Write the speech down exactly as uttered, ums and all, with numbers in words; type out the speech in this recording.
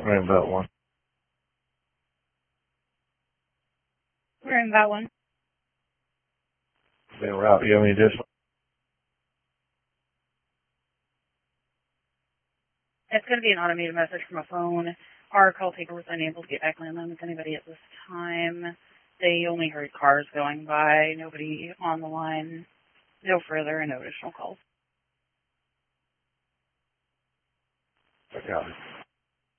We're in that one. We're in that one. Then route. You have any additional? It's going to be an automated message from a phone. Our call taker was unable to get back landline with anybody at this time. They only heard cars going by, nobody on the line, no further, and no additional calls. I got it.